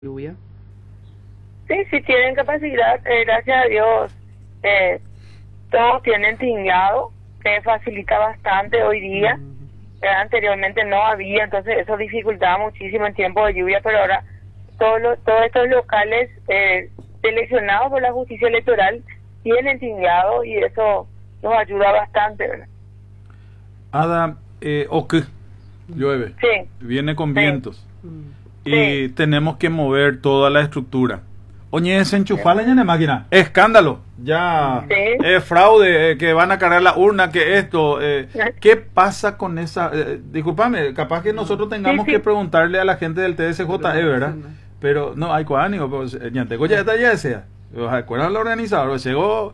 lluvia? Sí, sí tienen capacidad, gracias a Dios. Todos tienen tinglado, que facilita bastante hoy día. Anteriormente no había, entonces eso dificultaba muchísimo en tiempo de lluvia, pero ahora todos estos locales seleccionados por la justicia electoral tienen tinglado y eso nos ayuda bastante, ¿verdad? Ada, Oque, llueve, Sí. viene con Sí. vientos y Sí. tenemos que mover toda la estructura. Oye, desenchufarla ya en la máquina. Escándalo. Ya. Sí. Fraude, que van a cargar la urna, que esto. ¿Qué pasa con esa? Discúlpame, capaz que nosotros tengamos Sí. que preguntarle a la gente del TSJE, ¿verdad? Pero no, hay cuánico, pues, ya tengo ya sea. ¿Acuerdan el organizador? Llegó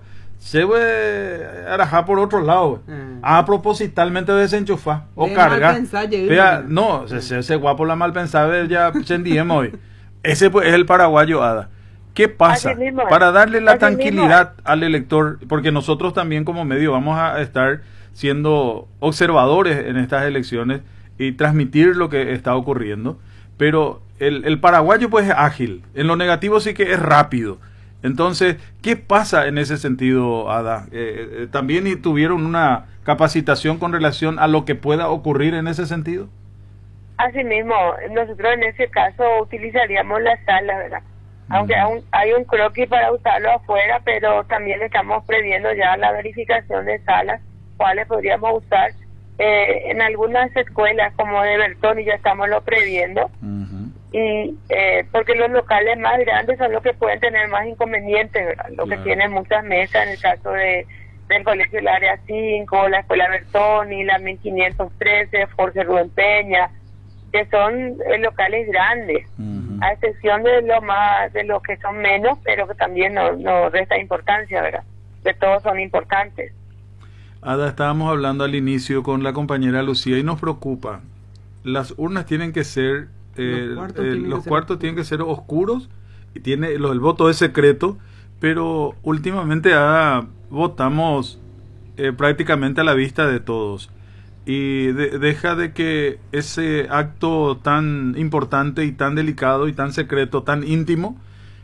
Arajá por otro lado. A propositalmente desenchufar o cargar. Vea, no, ese guapo la mal pensada ya sendiemos hoy. Ese pues es el paraguayo, Ada. ¿Qué pasa? Para darle la tranquilidad al elector, porque nosotros también como medio vamos a estar siendo observadores en estas elecciones y transmitir lo que está ocurriendo, pero el paraguayo pues es ágil, en lo negativo sí que es rápido. Entonces, ¿qué pasa en ese sentido, Ada? ¿También tuvieron una capacitación con relación a lo que pueda ocurrir en ese sentido? Asimismo, nosotros en ese caso utilizaríamos la sala, ¿verdad? Aunque hay un croquis para usarlo afuera, pero también estamos previendo ya la verificación de salas, cuáles podríamos usar. En algunas escuelas como de Bertoni ya estamos lo previendo. Y porque los locales más grandes son los que pueden tener más inconvenientes, ¿verdad? Los que tienen muchas mesas, en el caso del colegio del área 5, la escuela Bertoni, la 1513, Jorge Rubén Peña, que son locales grandes, a excepción de los que son menos, pero que también no resta importancia, ¿verdad? Que todos son importantes. Ada, estábamos hablando al inicio con la compañera Lucía y nos preocupa. Las urnas tienen que ser, los cuartos tienen que ser oscuros y el voto es secreto, pero últimamente votamos prácticamente a la vista de todos. Y deja de que ese acto tan importante y tan delicado y tan secreto, tan íntimo,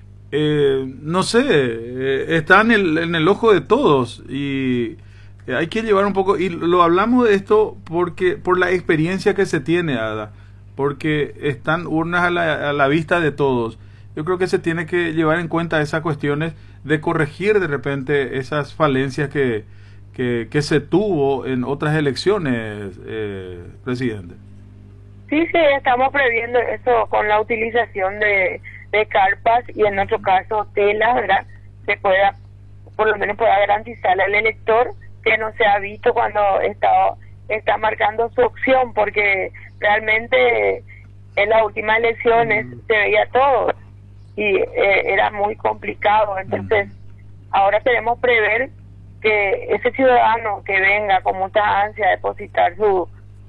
no sé, está en el ojo de todos y hay que llevar un poco, y lo hablamos de esto porque por la experiencia que se tiene, Ada, porque están urnas a la vista de todos. Yo creo que se tiene que llevar en cuenta esas cuestiones de corregir de repente esas falencias que se tuvo en otras elecciones, presidente. Sí, estamos previendo eso con la utilización de carpas y en nuestro caso telas, ¿verdad? Se pueda, por lo menos pueda garantizar al elector que no se ha visto cuando está marcando su opción, porque realmente en las últimas elecciones se veía todo y era muy complicado. Entonces ahora queremos prever que ese ciudadano que venga con mucha ansia a depositar su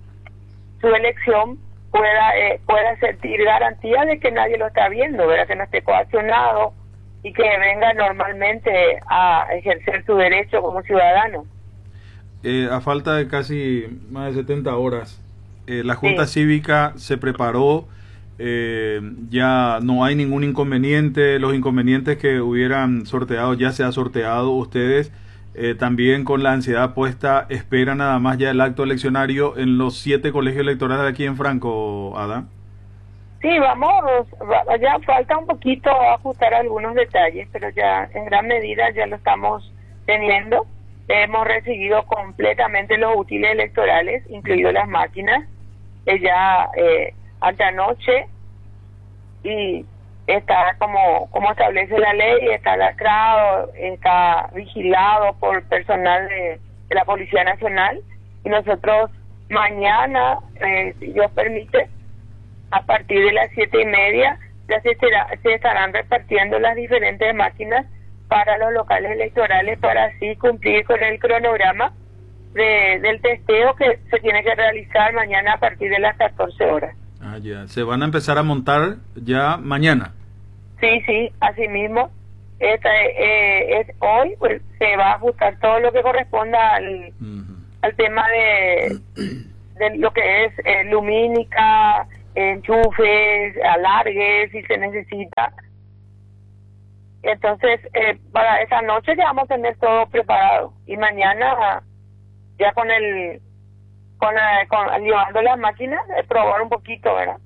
elección pueda sentir garantía de que nadie lo está viendo, ¿verdad? Que no esté coaccionado y que venga normalmente a ejercer su derecho como ciudadano. A falta de casi más de 70 horas, la Junta Cívica se preparó, ya no hay ningún inconveniente, los inconvenientes que hubieran sorteado ya se ha sorteado. Ustedes también con la ansiedad puesta esperan nada más ya el acto eleccionario en los 7 colegios electorales aquí en Franco, Ada. Sí, ya falta un poquito ajustar algunos detalles, pero ya en gran medida ya lo estamos teniendo. Hemos recibido completamente los útiles electorales, incluido las máquinas, ya antenoche, y está como establece la ley, está lacrado, está vigilado por personal de la Policía Nacional, y nosotros mañana, si Dios permite, a partir de las 7:30 ya se estarán repartiendo las diferentes máquinas para los locales electorales, para así cumplir con el cronograma del testeo que se tiene que realizar mañana a partir de las 14 horas. Ya, se van a empezar a montar ya mañana. Sí, así mismo. Hoy pues se va a ajustar todo lo que corresponda al tema de lo que es lumínica, enchufes, alargues si se necesita. Entonces, para esa noche ya vamos a tener todo preparado. Y mañana, ya con llevando las máquinas, probar un poquito, ¿verdad?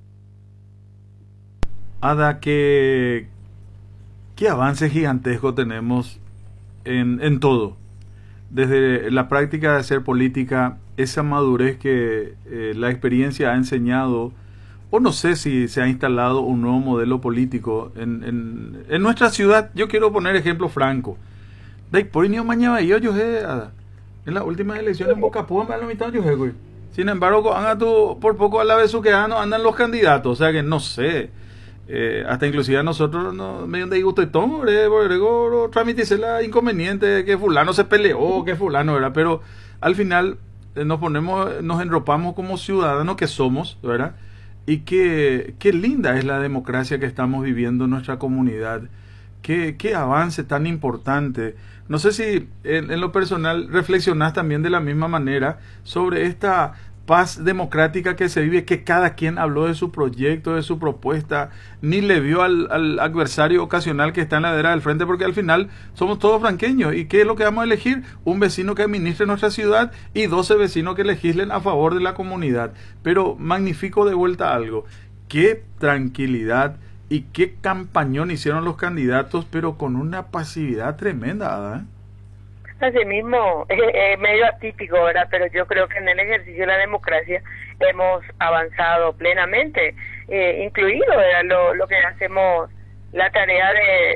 Ada, ¿qué avance gigantesco tenemos en todo? Desde la práctica de hacer política, esa madurez que la experiencia ha enseñado, o no sé si se ha instalado un nuevo modelo político en nuestra ciudad. Yo quiero poner ejemplo franco. En las últimas elecciones en Bocapú, sin embargo, por poco a la vez que andan los candidatos, o sea que no sé. Hasta inclusive a nosotros medio de gusto y todo, tramitarse la inconveniente que fulano se peleó, que fulano era, pero al final nos enropamos como ciudadanos que somos, ¿verdad? Y qué linda es la democracia que estamos viviendo en nuestra comunidad. Qué avance tan importante. No sé si en lo personal reflexionás también de la misma manera sobre esta paz democrática que se vive, que cada quien habló de su proyecto, de su propuesta, ni le vio al adversario ocasional que está en la ladera del frente, porque al final somos todos franqueños. ¿Y qué es lo que vamos a elegir? Un vecino que administre nuestra ciudad y 12 vecinos que legislen a favor de la comunidad. Pero magnifico de vuelta algo. Qué tranquilidad y qué campañón hicieron los candidatos, pero con una pasividad tremenda, ¿eh? Así mismo, es medio atípico, ¿verdad? Pero yo creo que en el ejercicio de la democracia hemos avanzado plenamente, incluido, ¿verdad? Lo que hacemos, la tarea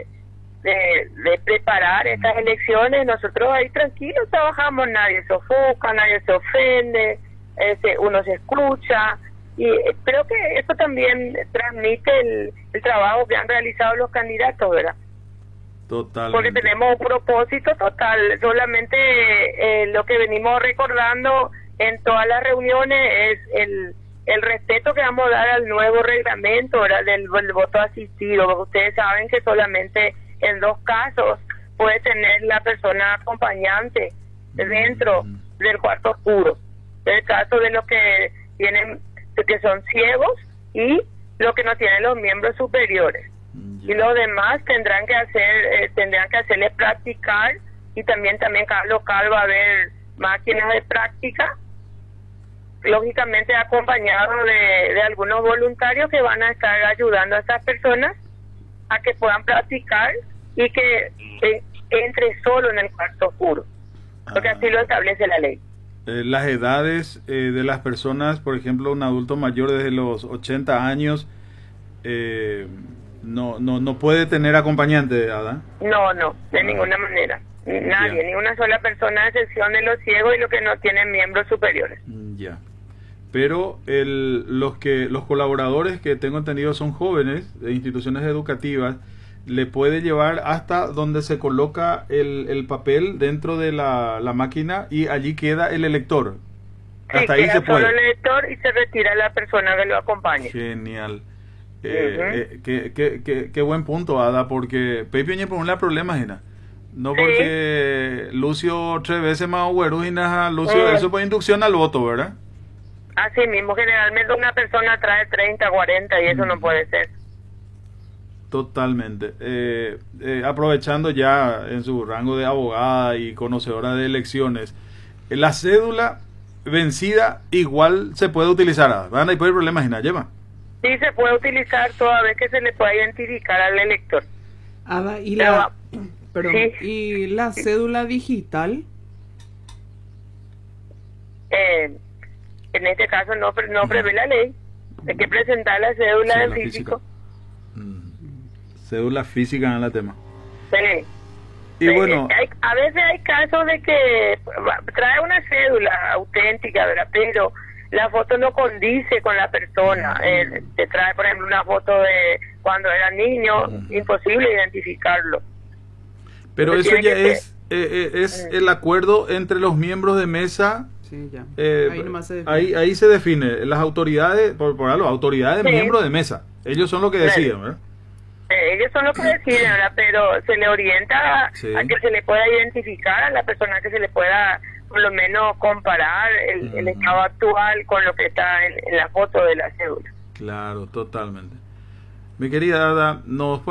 de preparar estas elecciones. Nosotros ahí tranquilos trabajamos, nadie se ofusca, nadie se ofende, uno se escucha, y creo que eso también transmite el trabajo que han realizado los candidatos, ¿verdad? Totalmente. Porque tenemos un propósito total. Solamente lo que venimos recordando en todas las reuniones es el respeto que vamos a dar al nuevo reglamento, ¿verdad? Del voto asistido. Porque ustedes saben que solamente en 2 casos puede tener la persona acompañante dentro del cuarto oscuro. En el caso de los que son ciegos y los que no tienen los miembros superiores. Y los demás tendrán que hacerle practicar, y también cada local va a haber máquinas de práctica, lógicamente acompañado de algunos voluntarios que van a estar ayudando a estas personas a que puedan practicar y que entre solo en el cuarto oscuro, porque así lo establece la ley. Las edades de las personas, por ejemplo, un adulto mayor desde los 80 años, no puede tener acompañante, Ada. No, de ninguna manera. Nadie, ni una sola persona, a excepción de los ciegos y los que no tienen miembros superiores. Ya. Pero los colaboradores que tengo entendido son jóvenes de instituciones educativas, le puede llevar hasta donde se coloca el papel dentro de la máquina y allí queda el elector. Sí, hasta ahí se puede. Solo el elector y se retira la persona que lo acompañe. Genial. Qué buen punto, Ada, porque Pepe por un problema, Gina. No porque Lucio 3 veces más güero, Gina, Lucio, eso por inducción al voto, ¿verdad? Así mismo, generalmente una persona trae 30, 40 y eso no puede ser. Totalmente. Aprovechando ya en su rango de abogada y conocedora de elecciones, la cédula vencida igual se puede utilizar, Ada, ¿verdad? No hay problema, Gina, lleva. Sí, se puede utilizar toda vez que se le pueda identificar al elector. Ada, ¿y ¿y la cédula digital? En este caso no prevé la ley. Hay que presentar la cédula en físico. Cédula física en la tema. Sí. Y bueno, a veces hay casos de que trae una cédula auténtica, ¿verdad? Pero la foto no condice con la persona. Te trae, por ejemplo, una foto de cuando era niño, imposible identificarlo. Pero eso ya es el acuerdo entre los miembros de mesa. Sí, ya. Ahí se define las autoridades, por algo, autoridades miembros de mesa. Ellos son los que deciden, ¿verdad? Ellos son los que deciden, ¿verdad? Pero se le orienta a que se le pueda identificar a la persona, que se le pueda por lo menos comparar el estado actual con lo que está en la foto de la cédula. Claro, totalmente. Mi querida Ada, nos